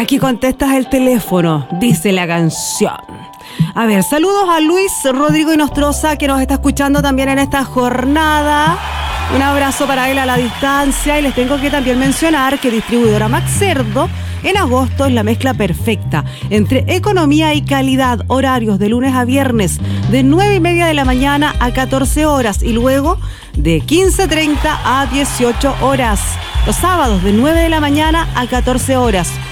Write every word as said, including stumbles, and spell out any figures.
aquí contestas el teléfono, dice la canción. A ver, saludos a Luis Rodrigo Inostroza, que nos está escuchando también en esta jornada. Un abrazo para él a la distancia. Y les tengo que también mencionar que distribuidora Max Cerdo en agosto es la mezcla perfecta entre economía y calidad. Horarios de lunes a viernes de nueve y media de la mañana a catorce horas y luego de quince treinta a dieciocho horas. Los sábados de nueve de la mañana a catorce horas.